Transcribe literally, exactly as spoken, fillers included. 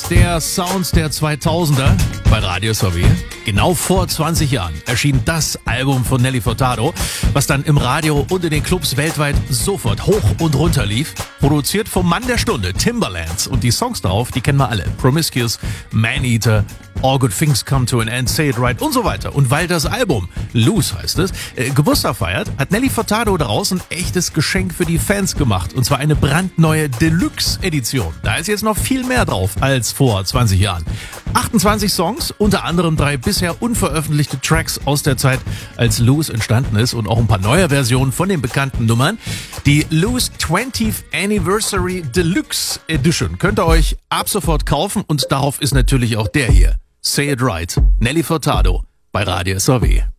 der Sounds der zweitausender bei Radio S V W. Genau vor zwanzig Jahren erschien das Album von Nelly Furtado, was dann im Radio und in den Clubs weltweit sofort hoch und runter lief. Produziert vom Mann der Stunde, Timbaland. Und die Songs darauf, die kennen wir alle. Promiscuous, Man-Eater, All Good Things Come to an End, Say It Right und so weiter. Und weil das Album, Loose heißt es, äh, Geburtstag feiert, hat Nelly Furtado daraus ein echtes Geschenk für die Fans gemacht. Und zwar eine brandneue Deluxe-Edition. Da ist jetzt noch viel mehr drauf als vor zwanzig Jahren. achtundzwanzig Songs, unter anderem drei bisher unveröffentlichte Tracks aus der Zeit, als Loose entstanden ist und auch ein paar neue Versionen von den bekannten Nummern. Die Loose twentieth Anniversary Deluxe Edition könnt ihr euch ab sofort kaufen und darauf ist natürlich auch der hier. Say It Right, Nelly Furtado bei Radio S V W.